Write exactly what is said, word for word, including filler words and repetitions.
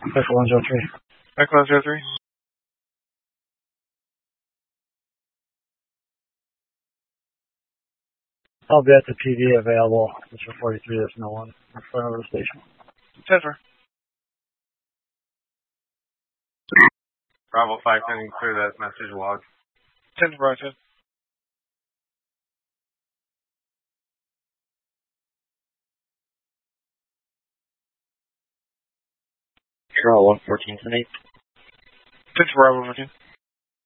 Echo one zero three. Echo one zero three. I'll be at the P V available. It's for forty-three. There's no one in front of the station. ten four. Bravo five, can you clear that message log? ten four, ten. Control one fourteen tonight. ten four, Bravo fourteen.